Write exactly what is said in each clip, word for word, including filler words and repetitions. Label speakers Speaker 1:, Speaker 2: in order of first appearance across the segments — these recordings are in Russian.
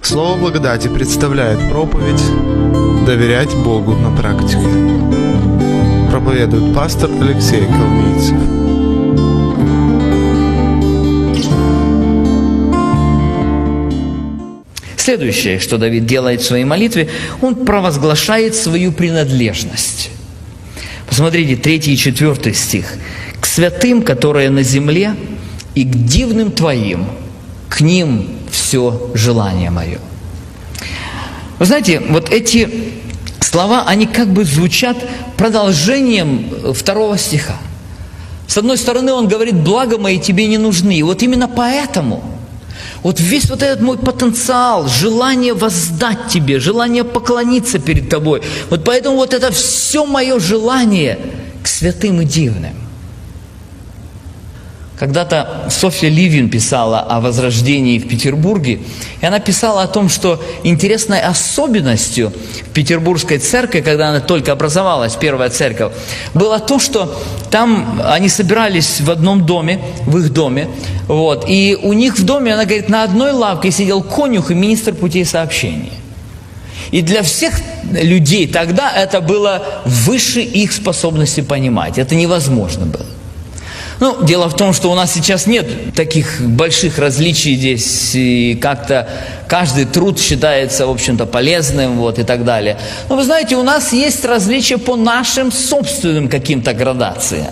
Speaker 1: Слово благодати представляет проповедь «Доверять Богу на практике». Проповедует пастор Алексей Колмийцев.
Speaker 2: Следующее, что Давид делает в своей молитве, он провозглашает свою принадлежность. Посмотрите, третий и четвертый стих. «К святым, которые на земле, и к дивным Твоим, к ним все желание мое». Вы знаете, вот эти слова, они как бы звучат продолжением второго стиха. С одной стороны, он говорит: «Благо мои тебе не нужны». И вот именно поэтому вот весь вот этот мой потенциал, желание воздать тебе, желание поклониться перед тобой, вот поэтому вот это все мое желание к святым и дивным. Когда-то Софья Ливин писала о возрождении в Петербурге, и она писала о том, что интересной особенностью в Петербургской церкви, когда она только образовалась, первая церковь, было то, что там они собирались в одном доме, в их доме, вот, и у них в доме, она говорит, на одной лавке сидел конюх и министр путей сообщения. И для всех людей тогда это было выше их способности понимать, это невозможно было. Ну, дело в том, что у нас сейчас нет таких больших различий здесь, и как-то каждый труд считается, в общем-то, полезным, вот, и так далее. Но вы знаете, у нас есть различия по нашим собственным каким-то градациям.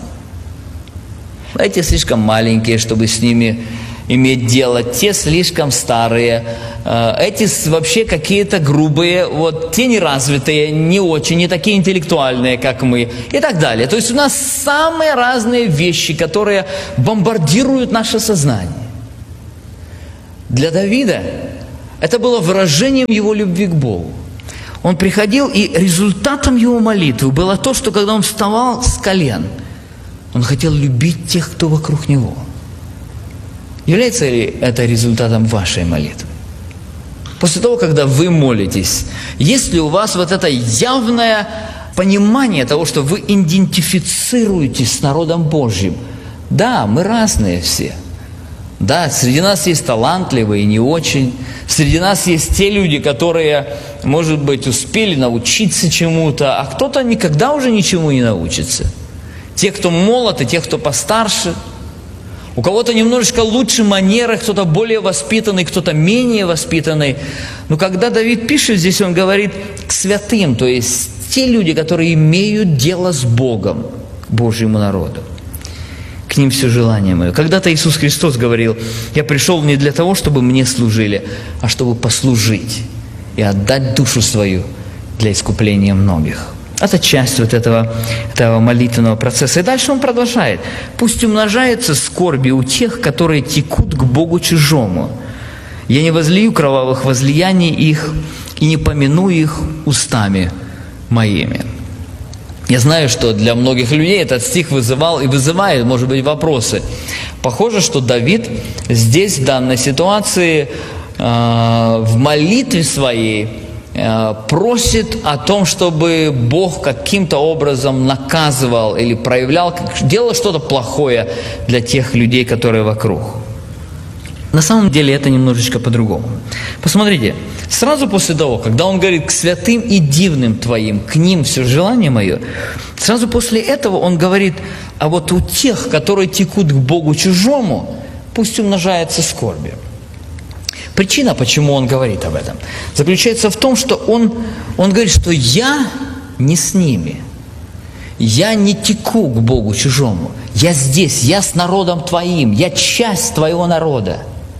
Speaker 2: Эти слишком маленькие, чтобы с ними иметь дело, те слишком старые, эти вообще какие-то грубые, вот, те неразвитые, не очень, не такие интеллектуальные, как мы, и так далее. То есть у нас самые разные вещи, которые бомбардируют наше сознание. Для Давида это было выражением его любви к Богу. Он приходил, и результатом его молитвы было то, что когда он вставал с колен, он хотел любить тех, кто вокруг него. Является ли это результатом вашей молитвы? После того, когда вы молитесь, есть ли у вас вот это явное понимание того, что вы идентифицируетесь с народом Божьим? Да, мы разные все. Да, среди нас есть талантливые и не очень. Среди нас есть те люди, которые, может быть, успели научиться чему-то, а кто-то никогда уже ничему не научится. Те, кто молод, и те, кто постарше. У кого-то немножечко лучше манеры, кто-то более воспитанный, кто-то менее воспитанный. Но когда Давид пишет здесь, он говорит к святым, то есть те люди, которые имеют дело с Богом, к Божьему народу. К ним все желание мое. Когда-то Иисус Христос говорил: «Я пришел не для того, чтобы мне служили, а чтобы послужить и отдать душу свою для искупления многих». Это часть вот этого, этого молитвенного процесса. И дальше он продолжает. «Пусть умножается скорби у тех, которые текут к Богу чужому. Я не возлию кровавых возлияний их и не помяну их устами моими». Я знаю, что для многих людей этот стих вызывал и вызывает, может быть, вопросы. Похоже, что Давид здесь, в данной ситуации, э, в молитве своей, просит о том, чтобы Бог каким-то образом наказывал или проявлял, делал что-то плохое для тех людей, которые вокруг. На самом деле это немножечко по-другому. Посмотрите, сразу после того, когда он говорит к святым и дивным Твоим, к ним все желание мое, сразу после этого он говорит: а вот у тех, которые текут к Богу чужому, пусть умножается скорби. Причина, почему он говорит об этом, заключается в том, что он, он говорит, что я не с ними, я не теку к Богу чужому, я здесь, я с народом Твоим, я часть Твоего народа.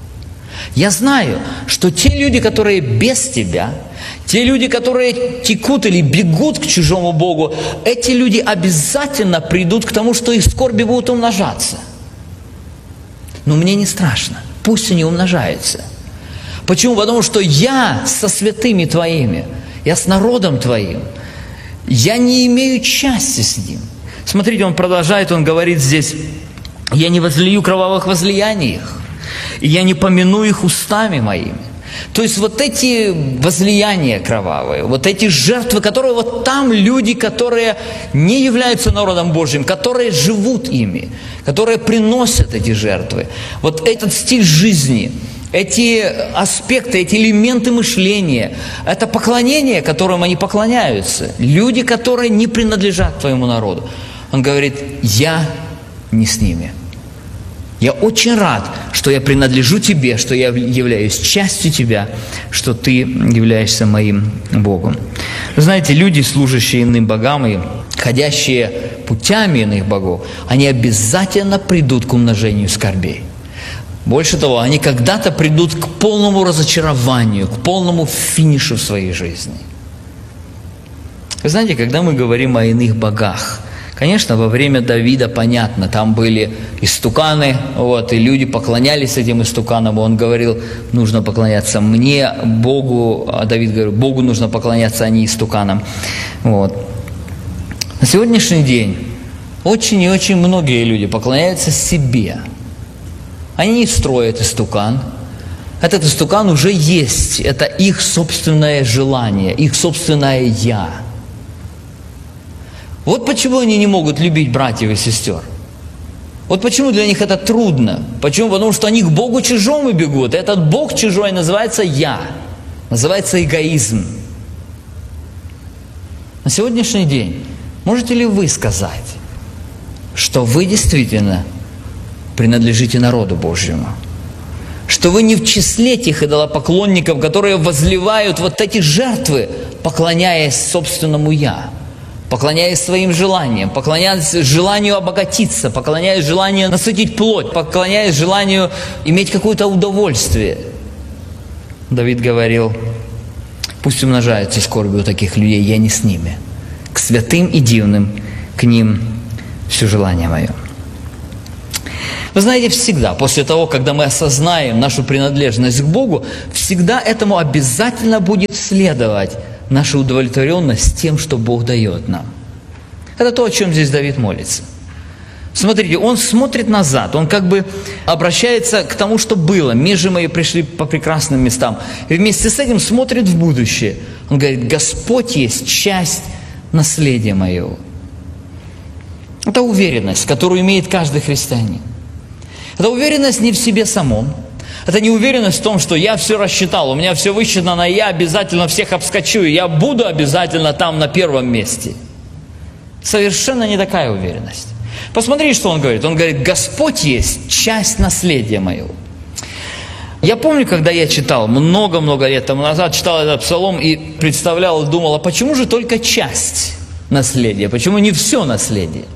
Speaker 2: Я знаю, что те люди, которые без Тебя, те люди, которые текут или бегут к чужому Богу, эти люди обязательно придут к тому, что их скорби будут умножаться. Но мне не страшно, пусть они умножаются. Почему? Потому что я со святыми Твоими, я с народом Твоим, я не имею части с ним. Смотрите, он продолжает, он говорит здесь: я не возлию кровавых возлияний их, и я не помяну их устами моими. То есть вот эти возлияния кровавые, вот эти жертвы, которые вот там люди, которые не являются народом Божьим, которые живут ими, которые приносят эти жертвы, вот этот стиль жизни, эти аспекты, эти элементы мышления, это поклонение, которым они поклоняются. Люди, которые не принадлежат твоему народу. Он говорит, я не с ними. Я очень рад, что я принадлежу тебе, что я являюсь частью тебя, что ты являешься моим Богом. Вы знаете, люди, служащие иным богам и ходящие путями иных богов, они обязательно придут к умножению скорбей. Больше того, они когда-то придут к полному разочарованию, к полному финишу в своей жизни. Вы знаете, когда мы говорим о иных богах, конечно, во время Давида, понятно, там были истуканы, вот, и люди поклонялись этим истуканам, он говорил, нужно поклоняться мне, Богу, а Давид говорил, Богу нужно поклоняться, а не истуканам. Вот. На сегодняшний день очень и очень многие люди поклоняются себе. Они не строят истукан. Этот истукан уже есть, это их собственное желание, их собственное «я». Вот почему они не могут любить братьев и сестер. Вот почему для них это трудно. Почему? Потому что они к Богу чужому бегут. Этот Бог чужой называется «я», называется эгоизм. На сегодняшний день можете ли вы сказать, что вы действительно принадлежите народу Божьему? Что вы не в числе тех идолопоклонников, которые возливают вот эти жертвы, поклоняясь собственному «я», поклоняясь своим желаниям, поклоняясь желанию обогатиться, поклоняясь желанию насытить плоть, поклоняясь желанию иметь какое-то удовольствие. Давид говорил, пусть умножаются скорби у таких людей, я не с ними. К святым и дивным, к ним все желание мое. Вы знаете, всегда, после того, когда мы осознаем нашу принадлежность к Богу, всегда этому обязательно будет следовать наша удовлетворенность тем, что Бог дает нам. Это то, о чем здесь Давид молится. Смотрите, он смотрит назад, он как бы обращается к тому, что было. Межи мои пришли по прекрасным местам. И вместе с этим смотрит в будущее. Он говорит, Господь есть часть наследия моего. Это уверенность, которую имеет каждый христианин. Это уверенность не в себе самом. Это не уверенность в том, что я все рассчитал, у меня все высчитано, я обязательно всех обскочу, и я буду обязательно там на первом месте. Совершенно не такая уверенность. Посмотри, что он говорит. Он говорит, Господь есть часть наследия моего. Я помню, когда я читал, много-много лет тому назад, читал этот псалом и представлял, и думал, а почему же только часть наследия? Почему не все наследие?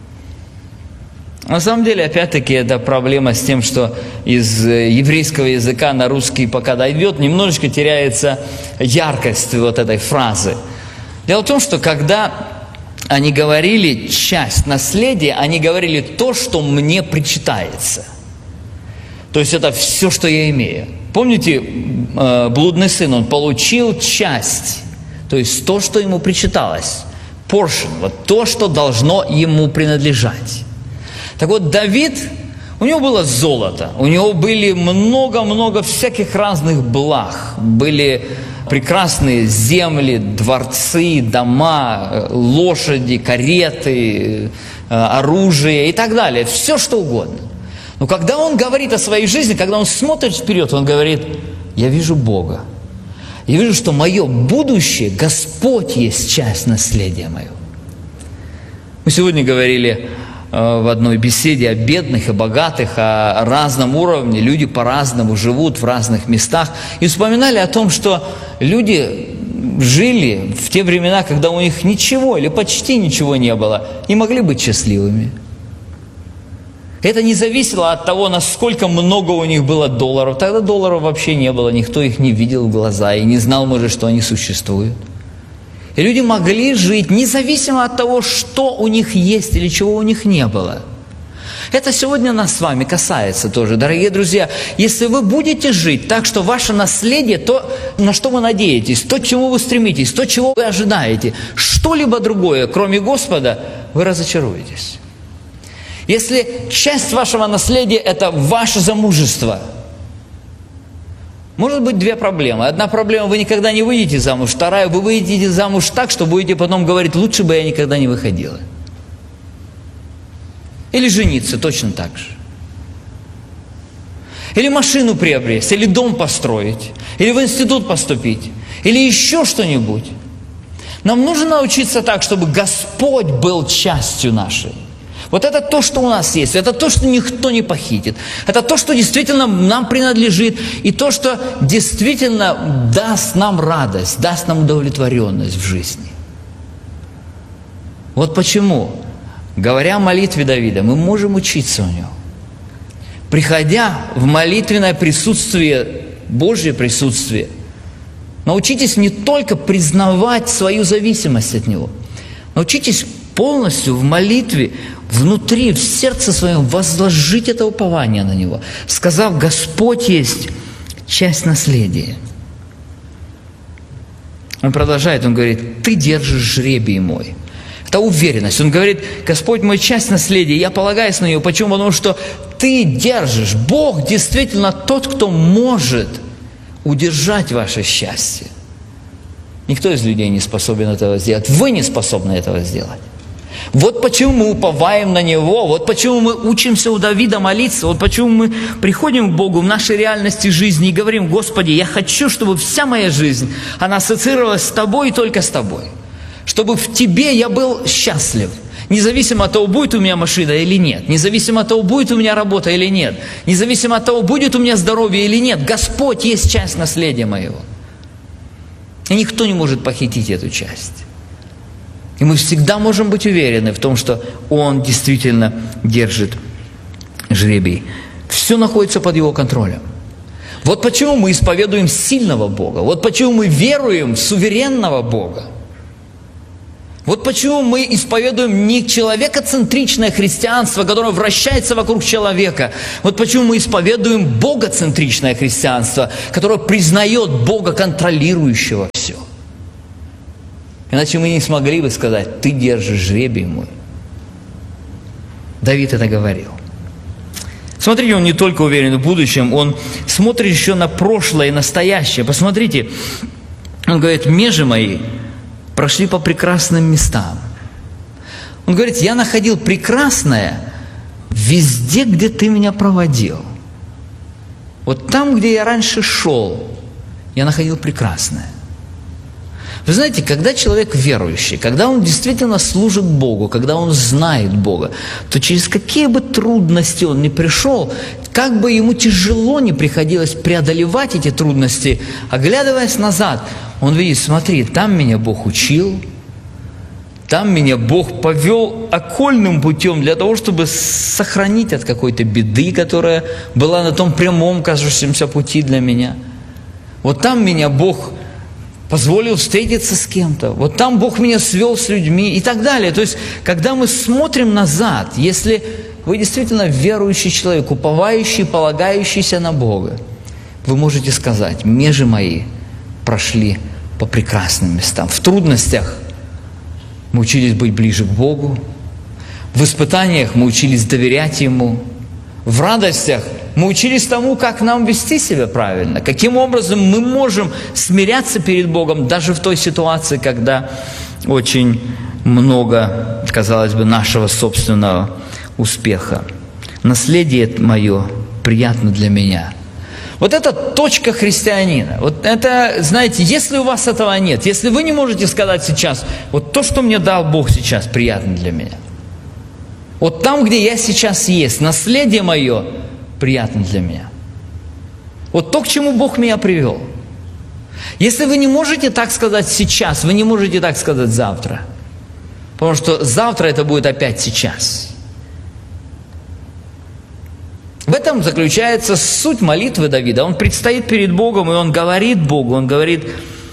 Speaker 2: На самом деле, опять-таки, это проблема с тем, что из еврейского языка на русский пока дойдет, немножечко теряется яркость вот этой фразы. Дело в том, что когда они говорили часть наследия, они говорили то, что мне причитается. То есть это все, что я имею. Помните, блудный сын, он получил часть, то есть то, что ему причиталось. Portion, вот то, что должно ему принадлежать. Так вот, Давид, у него было золото, у него были много-много всяких разных благ. Были прекрасные земли, дворцы, дома, лошади, кареты, оружие и так далее. Все, что угодно. Но когда он говорит о своей жизни, когда он смотрит вперед, он говорит, я вижу Бога. Я вижу, что мое будущее, Господь есть часть наследия моего. Мы сегодня говорили в одной беседе о бедных и богатых, о разном уровне, люди по-разному живут в разных местах, и вспоминали о том, что люди жили в те времена, когда у них ничего или почти ничего не было, и могли быть счастливыми. Это не зависело от того, насколько много у них было долларов. Тогда долларов вообще не было, никто их не видел в глаза и не знал, может, что они существуют. И люди могли жить независимо от того, что у них есть или чего у них не было. Это сегодня нас с вами касается тоже, дорогие друзья. Если вы будете жить так, что ваше наследие, то, на что вы надеетесь, то, к чему вы стремитесь, то, чего вы ожидаете, что-либо другое, кроме Господа, вы разочаруетесь. Если часть вашего наследия – это ваше замужество, может быть две проблемы. Одна проблема – вы никогда не выйдете замуж. Вторая – вы выйдете замуж так, что будете потом говорить, лучше бы я никогда не выходила. Или жениться точно так же. или машину приобрести, или дом построить, или в институт поступить, или еще что-нибудь. Нам нужно научиться так, чтобы Господь был частью нашей. Вот это то, что у нас есть, это то, что никто не похитит, это то, что действительно нам принадлежит, и то, что действительно даст нам радость, даст нам удовлетворенность в жизни. Вот почему, говоря о молитве Давида, мы можем учиться у него. Приходя в молитвенное присутствие, Божье присутствие, научитесь не только признавать свою зависимость от Него, научитесь полностью в молитве, внутри, в сердце своем возложить это упование на Него, сказав: «Господь есть часть наследия». Он продолжает, он говорит: «Ты держишь жребий мой». Это уверенность. Он говорит: «Господь мой часть наследия, я полагаюсь на нее». Почему? Потому что ты держишь. Бог действительно тот, кто может удержать ваше счастье. Никто из людей не способен этого сделать. Вы не способны этого сделать. Вот почему мы уповаем на Него, вот почему мы учимся у Давида молиться, вот почему мы приходим к Богу в нашей реальности жизни и говорим: «Господи, я хочу, чтобы вся моя жизнь, она ассоциировалась с Тобой и только с Тобой. Чтобы в Тебе я был счастлив, независимо от того, будет у меня машина или нет, независимо от того, будет у меня работа или нет, независимо от того, будет у меня здоровье или нет. Господь есть часть наследия моего». И никто не может похитить эту часть. И мы всегда можем быть уверены в том, что Он действительно держит жребий. Все находится под Его контролем. Вот почему мы исповедуем сильного Бога. Вот почему мы веруем в суверенного Бога. Вот почему мы исповедуем не человекоцентричное христианство, которое вращается вокруг человека. Вот почему мы исповедуем богоцентричное христианство, которое признает Бога, контролирующего все. Иначе мы не смогли бы сказать: «Ты держишь жребий мой». Давид это говорил. Смотрите, он не только уверен в будущем, он смотрит еще на прошлое и настоящее. Посмотрите, он говорит: «Межи мои прошли по прекрасным местам». Он говорит: «Я находил прекрасное везде, где Ты меня проводил». Вот там, где я раньше шел, я находил прекрасное. Вы знаете, когда человек верующий, когда он действительно служит Богу, когда он знает Бога, то через какие бы трудности он ни пришел, как бы ему тяжело не приходилось преодолевать эти трудности, оглядываясь назад, он видит: смотри, там меня Бог учил, там меня Бог повел окольным путем для того, чтобы сохранить от какой-то беды, которая была на том прямом, кажущемся пути для меня. Вот там меня Бог позволил встретиться с кем-то. Вот там Бог меня свел с людьми и так далее. То есть, когда мы смотрим назад, если вы действительно верующий человек, уповающий, полагающийся на Бога, вы можете сказать: «Межи мои прошли по прекрасным местам». В трудностях мы учились быть ближе к Богу, в испытаниях мы учились доверять Ему, в радостях мы учились тому, как нам вести себя правильно, каким образом мы можем смиряться перед Богом даже в той ситуации, когда очень много, казалось бы, нашего собственного успеха. Наследие мое приятно для меня. Вот это точка христианина. Вот это, знаете, если у вас этого нет, если вы не можете сказать сейчас: вот то, что мне дал Бог сейчас, приятно для меня. Вот там, где я сейчас есть, наследие мое приятно для меня. Вот то, к чему Бог меня привел. Если вы не можете так сказать сейчас, вы не можете так сказать завтра. Потому что завтра это будет опять сейчас. В этом заключается суть молитвы Давида. Он предстоит перед Богом, и он говорит Богу, он говорит: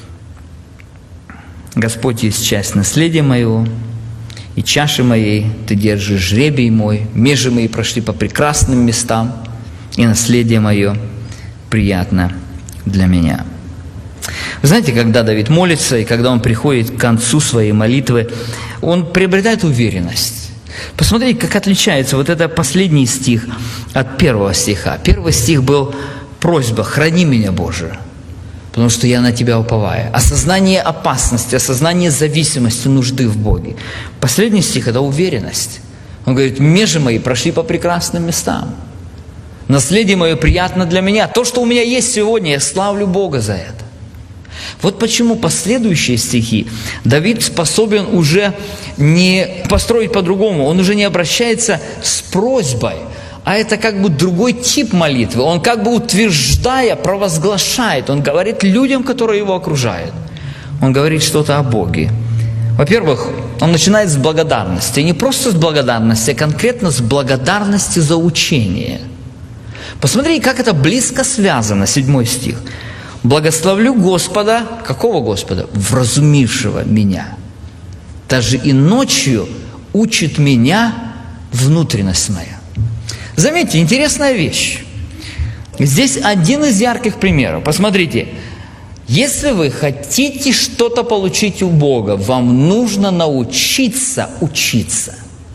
Speaker 2: «Господь есть часть наследия моего, и чаши моей Ты держишь жребий мой, межи мои прошли по прекрасным местам, и наследие мое приятно для меня». Вы знаете, когда Давид молится, и когда он приходит к концу своей молитвы, он приобретает уверенность. Посмотрите, как отличается вот это последний стих от первого стиха. Первый стих был просьба: «Храни меня, Боже, потому что я на Тебя уповаю». Осознание опасности, осознание зависимости, нужды в Боге. Последний стих – это уверенность. Он говорит: «Межи мои прошли по прекрасным местам». Наследие мое приятно для меня. То, что у меня есть сегодня, я славлю Бога за это. Вот почему последующие стихи Давид способен уже не построить по-другому. Он уже не обращается с просьбой, а это как бы другой тип молитвы. Он как бы утверждая, провозглашает. Он говорит людям, которые его окружают. Он говорит что-то о Боге. Во-первых, он начинает с благодарности. И не просто с благодарности, а конкретно с благодарности за учение. Посмотрите, как это близко связано, седьмой стих. «Благословлю Господа». Какого Господа? «Вразумившего меня. Даже и ночью учит меня внутренность моя». Заметьте, интересная вещь. Здесь один из ярких примеров. Посмотрите. Если вы хотите что-то получить у Бога, вам нужно научиться учиться.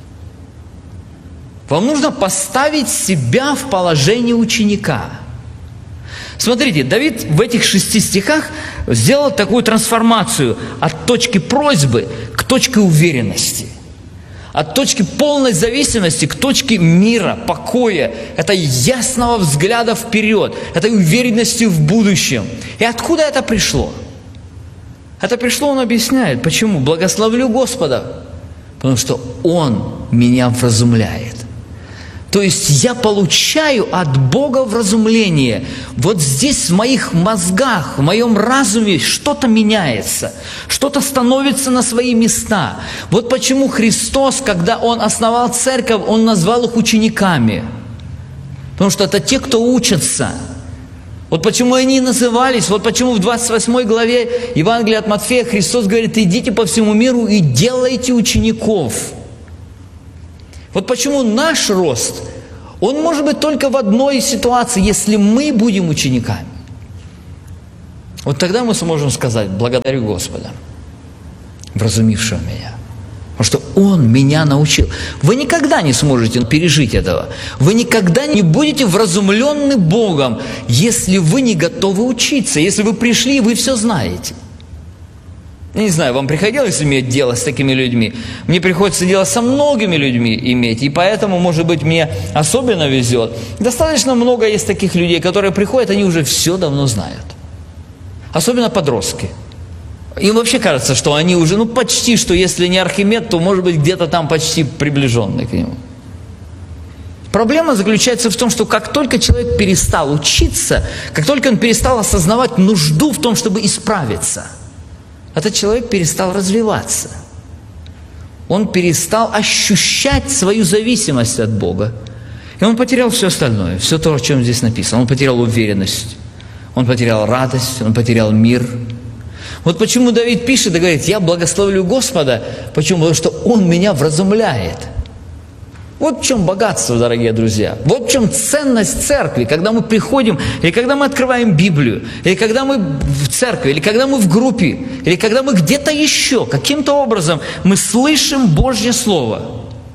Speaker 2: Вам нужно поставить себя в положение ученика. Смотрите, Давид в этих шести стихах сделал такую трансформацию от точки просьбы к точке уверенности. От точки полной зависимости к точке мира, покоя, это ясного взгляда вперед, этой уверенности в будущем. И откуда это пришло? Это пришло, он объясняет. Почему? «Благословлю Господа», потому что Он меня вразумляет. То есть я получаю от Бога вразумление. Вот здесь в моих мозгах, в моем разуме что-то меняется, что-то становится на свои места. Вот почему Христос, когда Он основал церковь, Он назвал их учениками. Потому что это те, кто учатся. Вот почему они назывались, вот почему в двадцать восьмой главе Евангелия от Матфея Христос говорит: идите по всему миру и делайте учеников. Вот почему наш рост, он может быть только в одной ситуации, если мы будем учениками. Вот тогда мы сможем сказать: благодарю Господа, вразумившего меня. Потому что Он меня научил. Вы никогда не сможете пережить этого. Вы никогда не будете вразумленны Богом, если вы не готовы учиться, если вы пришли и вы все знаете. Я не знаю, вам приходилось иметь дело с такими людьми? Мне приходится дело со многими людьми иметь, и поэтому, может быть, мне особенно везет. Достаточно много есть таких людей, которые приходят, они уже все давно знают. Особенно подростки. Им вообще кажется, что они уже, ну, почти, что если не Архимед, то, может быть, где-то там почти приближенный к нему. Проблема заключается в том, что как только человек перестал учиться, как только он перестал осознавать нужду в том, чтобы исправиться, этот человек перестал развиваться. Он перестал ощущать свою зависимость от Бога. И он потерял все остальное, все то, о чем здесь написано. Он потерял уверенность, он потерял радость, он потерял мир. Вот почему Давид пишет и говорит: я благословлю Господа. Почему? Потому что Он меня вразумляет. Вот в чем богатство, дорогие друзья. Вот в чем ценность церкви. Когда мы приходим, или когда мы открываем Библию, или когда мы в церкви, или когда мы в группе, или когда мы где-то еще, каким-то образом мы слышим Божье Слово,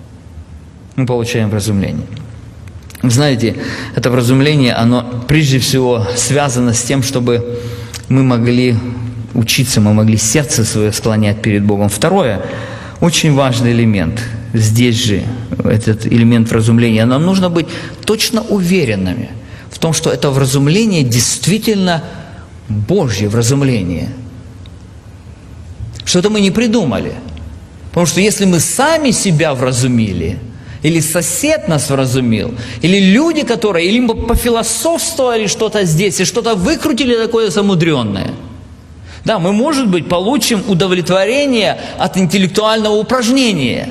Speaker 2: мы получаем вразумление. Знаете, это вразумление, оно прежде всего связано с тем, чтобы мы могли учиться, мы могли сердце свое склонять перед Богом. Второе, очень важный элемент. Здесь же этот элемент вразумления. Нам нужно быть точно уверенными в том, что это вразумление действительно Божье вразумление. Что-то мы не придумали. Потому что если мы сами себя вразумили, или сосед нас вразумил, или люди, которые или мы пофилософствовали что-то здесь, и что-то выкрутили такое замудренное, да, мы, может быть, получим удовлетворение от интеллектуального упражнения.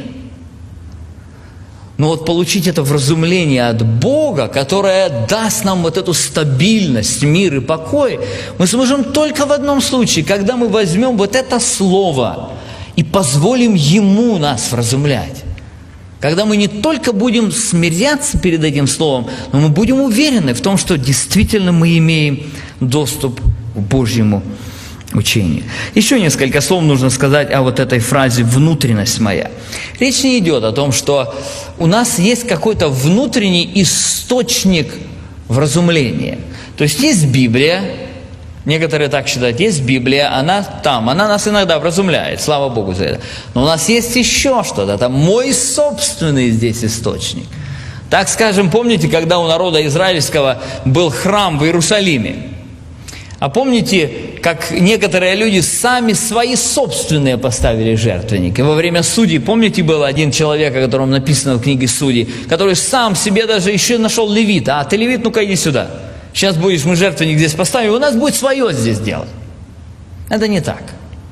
Speaker 2: Но вот получить это вразумление от Бога, которое даст нам вот эту стабильность, мир и покой, мы сможем только в одном случае, когда мы возьмем вот это слово и позволим Ему нас вразумлять. Когда мы не только будем смиряться перед этим словом, но мы будем уверены в том, что действительно мы имеем доступ к Божьему учению. Еще несколько слов нужно сказать о вот этой фразе «внутренность моя». Речь не идет о том, что у нас есть какой-то внутренний источник вразумления. То есть есть Библия, некоторые так считают, есть Библия, она там, она нас иногда вразумляет, слава Богу за это. Но у нас есть еще что-то, это мой собственный здесь источник. Так скажем, помните, когда у народа израильского был храм в Иерусалиме? А помните, как некоторые люди сами свои собственные поставили жертвенники? Во время судей, помните, был один человек, о котором написано в книге Судей, который сам себе даже еще нашел левита. А ты левит, ну-ка иди сюда. Сейчас будешь, мы жертвенник здесь поставим, у нас будет свое здесь дело. Это не так.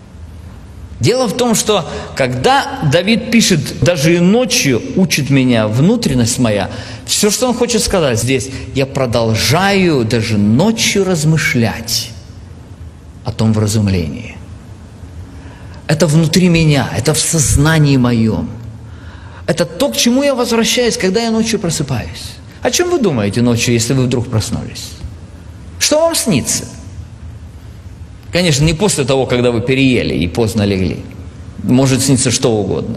Speaker 2: Дело в том, что когда Давид пишет, даже и ночью учит меня внутренность моя, все, что он хочет сказать здесь, я продолжаю даже ночью размышлять о том вразумлении. Это внутри меня, это в сознании моем. Это то, к чему я возвращаюсь, когда я ночью просыпаюсь. О чем вы думаете ночью, если вы вдруг проснулись? Что вам снится? Конечно, не после того, когда вы переели и поздно легли. Может сниться что угодно.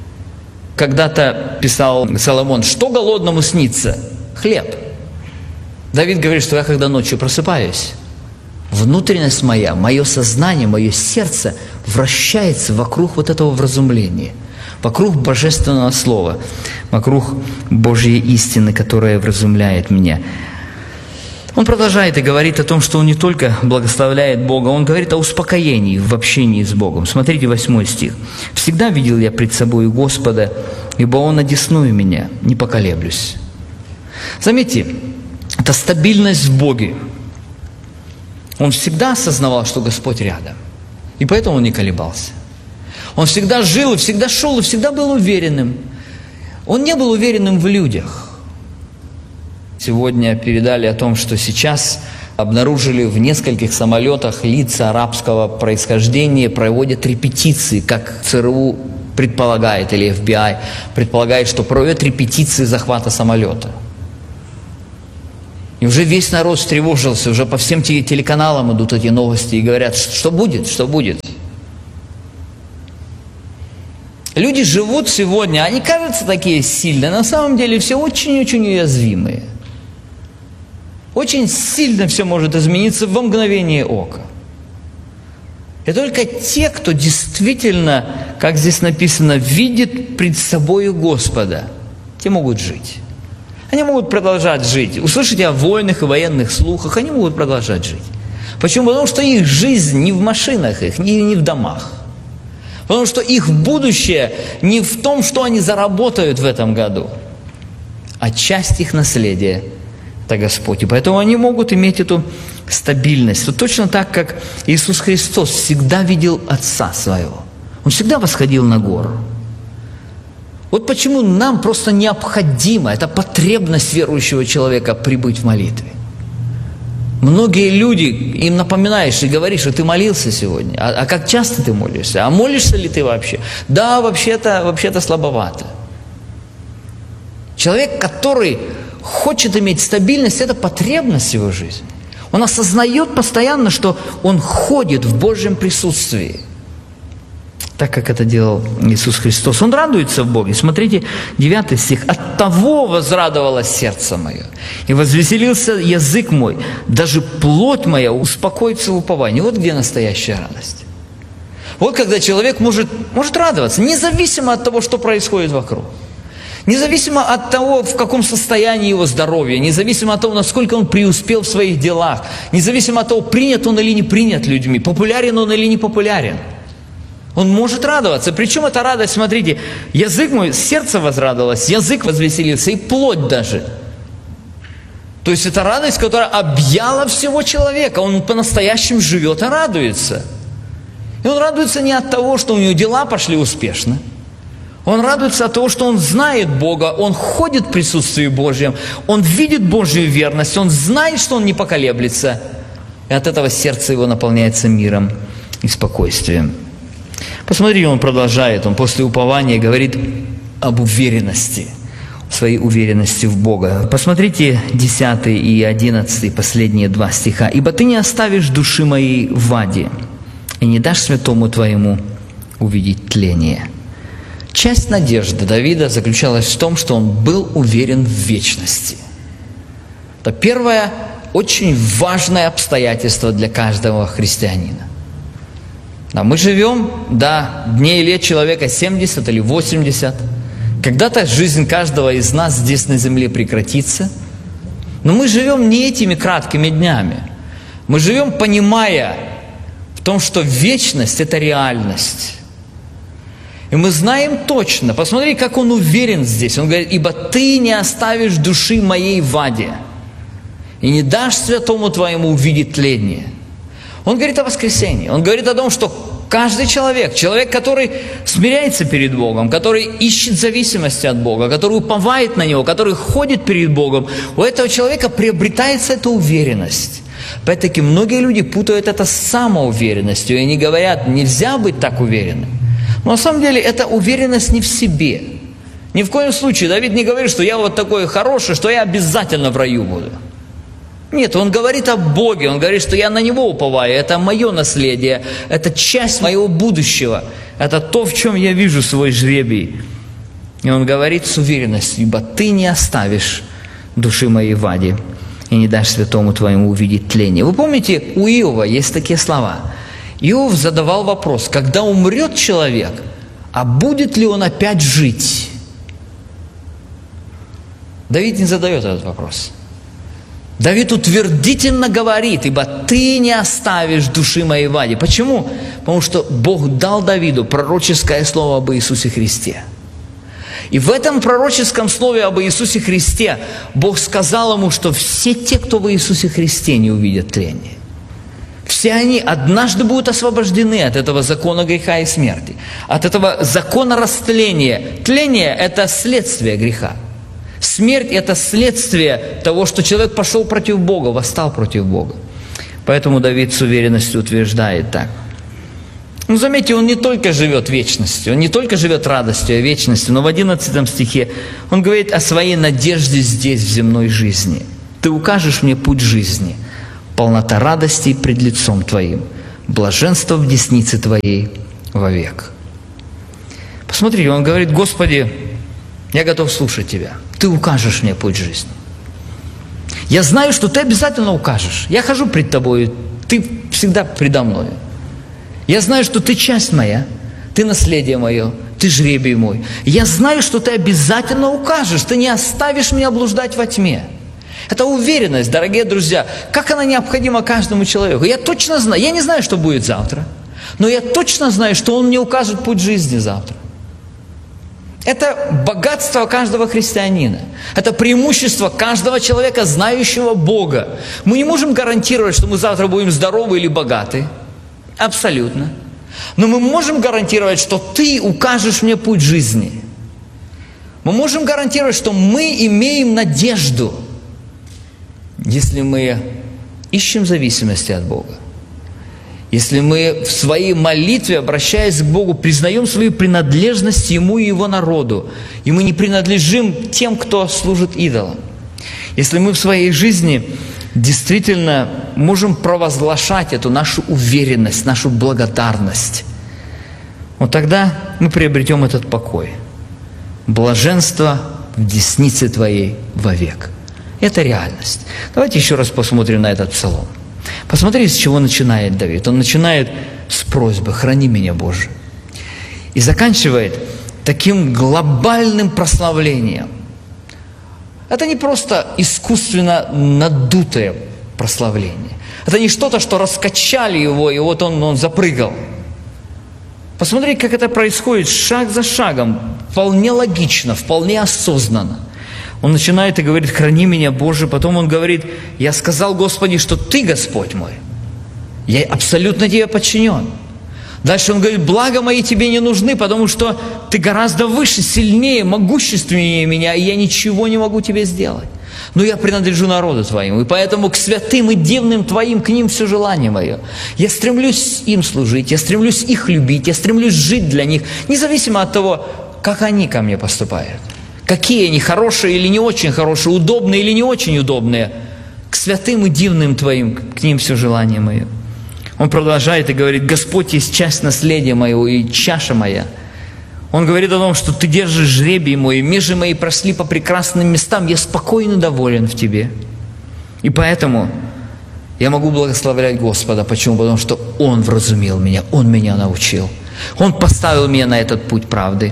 Speaker 2: Когда-то писал Соломон, что голодному снится? Хлеб. Давид говорит, что я когда ночью просыпаюсь, внутренность моя, мое сознание, мое сердце вращается вокруг вот этого вразумления, вокруг Божественного Слова, вокруг Божьей истины, которая вразумляет меня. Он продолжает и говорит о том, что он не только благословляет Бога, он говорит о успокоении в общении с Богом. Смотрите, восьмой стих. «Всегда видел я пред собою Господа, ибо Он одесную меня, не поколеблюсь». Заметьте, это стабильность в Боге. Он всегда осознавал, что Господь рядом, и поэтому он не колебался. Он всегда жил, и всегда шел, и всегда был уверенным. Он не был уверенным в людях. Сегодня передали о том, что сейчас обнаружили в нескольких самолетах лица арабского происхождения, проводят репетиции, как ЦРУ предполагает, или эф би ай предполагает, что проводят репетиции захвата самолета. И уже весь народ встревожился, уже по всем телеканалам идут эти новости и говорят, что будет, что будет. Люди живут сегодня, они кажутся такие сильные, на самом деле все очень-очень уязвимые. Очень сильно все может измениться во мгновение ока. И только те, кто действительно, как здесь написано, видит пред собою Господа, те могут жить. Они могут продолжать жить. Услышите о войнах и военных слухах, они могут продолжать жить. Почему? Потому что их жизнь не в машинах их, не, не в домах. Потому что их будущее не в том, что они заработают в этом году, а часть их наследия – это Господь. И поэтому они могут иметь эту стабильность. Вот точно так, как Иисус Христос всегда видел Отца Своего. Он всегда восходил на гору. Вот почему нам просто необходимо, это потребность верующего человека прибыть в молитве. Многие люди, им напоминаешь и говоришь, что ты молился сегодня. А, а как часто ты молишься? А молишься ли ты вообще? Да, вообще-то, вообще-то слабовато. Человек, который хочет иметь стабильность, это потребность его жизни. Он осознает постоянно, что он ходит в Божьем присутствии, так как это делал Иисус Христос. Он радуется в Боге. Смотрите, девятый стих. «От того возрадовалось сердце мое, и возвеселился язык мой, даже плоть моя успокоится в уповании». Вот где настоящая радость. Вот когда человек может, может радоваться, независимо от того, что происходит вокруг. Независимо от того, в каком состоянии его здоровье, независимо от того, насколько он преуспел в своих делах, независимо от того, принят он или не принят людьми, популярен он или не популярен. Он может радоваться. Причем эта радость, смотрите, язык мой, сердце возрадовалось, язык возвеселился, и плоть даже. То есть это радость, которая объяла всего человека. Он по-настоящему живет и радуется. И он радуется не от того, что у него дела пошли успешно. Он радуется от того, что он знает Бога, он ходит в присутствии Божьем, он видит Божью верность, он знает, что он не поколеблется. И от этого сердце его наполняется миром и спокойствием. Посмотрите, он продолжает, он после упования говорит об уверенности, своей уверенности в Бога. Посмотрите десятый и одиннадцатый, последние два стиха. «Ибо ты не оставишь души моей в аде, и не дашь святому твоему увидеть тление». Часть надежды Давида заключалась в том, что он был уверен в вечности. Это первое очень важное обстоятельство для каждого христианина. Да, мы живем, да, дней и лет человека семьдесят или восемьдесят, Когда-то жизнь каждого из нас здесь на земле прекратится, но мы живем не этими краткими днями. Мы живем, понимая в том, что вечность – это реальность. И мы знаем точно, посмотри, как он уверен здесь. Он говорит: «Ибо ты не оставишь души моей в аде, и не дашь святому твоему увидеть тление». Он говорит о воскресении. Он говорит о том, что каждый человек, человек, который смиряется перед Богом, который ищет зависимости от Бога, который уповает на Него, который ходит перед Богом, у этого человека приобретается эта уверенность. Опять-таки, многие люди путают это с самоуверенностью, и они говорят: нельзя быть так уверенным. Но на самом деле это уверенность не в себе. Ни в коем случае Давид не говорит, что я вот такой хороший, что я обязательно в раю буду. Нет, он говорит о Боге, он говорит, что я на Него уповаю, это мое наследие, это часть моего будущего, это то, в чем я вижу свой жребий. И он говорит с уверенностью: «Ибо ты не оставишь души моей в аде, и не дашь святому твоему увидеть тление». Вы помните, у Иова есть такие слова. Иов задавал вопрос: когда умрет человек, а будет ли он опять жить? Давид не задает этот вопрос. Давид утвердительно говорит: «Ибо ты не оставишь души моей в аде». Почему? Потому что Бог дал Давиду пророческое слово об Иисусе Христе. И в этом пророческом слове об Иисусе Христе Бог сказал ему, что все те, кто в Иисусе Христе, не увидят тления. Все они однажды будут освобождены от этого закона греха и смерти, от этого закона растления. Тление – это следствие греха. Смерть – это следствие того, что человек пошел против Бога, восстал против Бога. Поэтому Давид с уверенностью утверждает так. Ну, заметьте, он не только живет вечностью, он не только живет радостью, а вечностью, но в одиннадцатом стихе он говорит о своей надежде здесь, в земной жизни. «Ты укажешь мне путь жизни, полнота радости пред лицом Твоим, блаженство в деснице Твоей вовек». Посмотрите, он говорит: «Господи, я готов слушать Тебя. Ты укажешь мне путь жизни. Я знаю, что Ты обязательно укажешь. Я хожу пред Тобою, Ты всегда предо мною. Я знаю, что Ты часть моя, Ты наследие мое, Ты жребий мой. Я знаю, что Ты обязательно укажешь, Ты не оставишь меня блуждать во тьме». Это уверенность, дорогие друзья, как она необходима каждому человеку. Я точно знаю, я не знаю, что будет завтра, но я точно знаю, что Он мне укажет путь жизни завтра. Это богатство каждого христианина. Это преимущество каждого человека, знающего Бога. Мы не можем гарантировать, что мы завтра будем здоровы или богаты. Абсолютно. Но мы можем гарантировать, что Ты укажешь мне путь жизни. Мы можем гарантировать, что мы имеем надежду, если мы ищем зависимости от Бога. Если мы в своей молитве, обращаясь к Богу, признаем свою принадлежность Ему и Его народу, и мы не принадлежим тем, кто служит идолам. Если мы в своей жизни действительно можем провозглашать эту нашу уверенность, нашу благодарность, вот тогда мы приобретем этот покой. Блаженство в деснице Твоей вовек. Это реальность. Давайте еще раз посмотрим на этот псалом. Посмотрите, с чего начинает Давид. Он начинает с просьбы: «Храни меня, Боже». И заканчивает таким глобальным прославлением. Это не просто искусственно надутое прославление. Это не что-то, что раскачали его, и вот он, он запрыгал. Посмотрите, как это происходит шаг за шагом, вполне логично, вполне осознанно. Он начинает и говорит: «Храни меня, Боже». Потом он говорит: «Я сказал, Господи, что Ты Господь мой. Я абсолютно Тебе подчинен». Дальше он говорит: «Блага мои Тебе не нужны, потому что Ты гораздо выше, сильнее, могущественнее меня, и я ничего не могу Тебе сделать. Но я принадлежу народу Твоему, и поэтому к святым и дивным Твоим, к ним все желание мое. Я стремлюсь им служить, я стремлюсь их любить, я стремлюсь жить для них, независимо от того, как они ко мне поступают. Какие они, хорошие или не очень хорошие, удобные или не очень удобные. К святым и дивным Твоим, к ним все желание мое». Он продолжает и говорит: «Господь есть часть наследия моего и чаша моя». Он говорит о том, что Ты держишь жребий мой, и межи мои прошли по прекрасным местам, я спокойно доволен в Тебе. И поэтому я могу благословлять Господа. Почему? Потому что Он вразумил меня, Он меня научил. Он поставил меня на этот путь правды.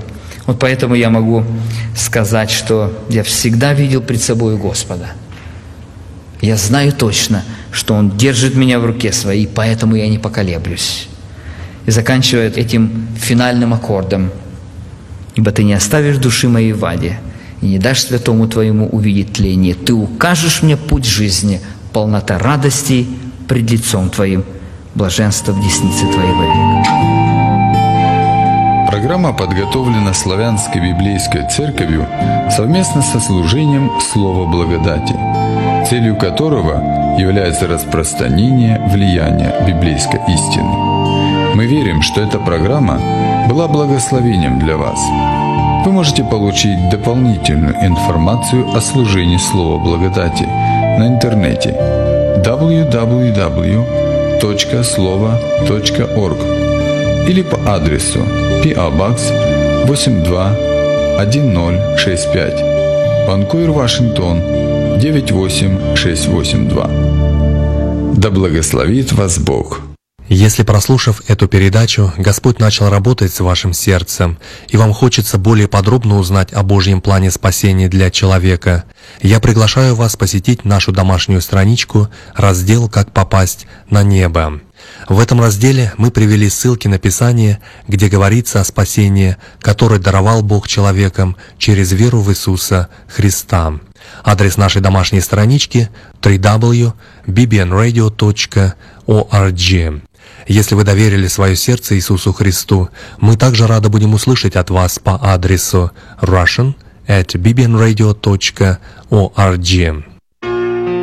Speaker 2: Вот поэтому я могу сказать, что я всегда видел пред собой Господа. Я знаю точно, что Он держит меня в руке своей, поэтому я не поколеблюсь. И заканчивает этим финальным аккордом. «Ибо ты не оставишь души моей в аде, и не дашь святому твоему увидеть тление. Ты укажешь мне путь жизни, полнота радостей пред лицом твоим, блаженство в деснице твоей вовек».
Speaker 3: Программа подготовлена Славянской библейской церковью совместно со служением «Слово благодати», целью которого является распространение влияния библейской истины. Мы верим, что эта программа была благословением для вас. Вы можете получить дополнительную информацию о служении Слова благодати на интернете дабл ю дабл ю дабл ю точка слова точка орг или по адресу пи о Box восемь два один ноль шесть пять, Ванкувер, Вашингтон девять восемь шесть восемь два. Да благословит вас Бог!
Speaker 4: Если, прослушав эту передачу, Господь начал работать с вашим сердцем, и вам хочется более подробно узнать о Божьем плане спасения для человека, я приглашаю вас посетить нашу домашнюю страничку, раздел «Как попасть на небо». В этом разделе мы привели ссылки на Писание, где говорится о спасении, которое даровал Бог человекам через веру в Иисуса Христа. Адрес нашей домашней странички дабл ю дабл ю дабл ю точка би би эн радио точка орг. Если вы доверили свое сердце Иисусу Христу, мы также рады будем услышать от вас по адресу russian at би би эн радио точка орг.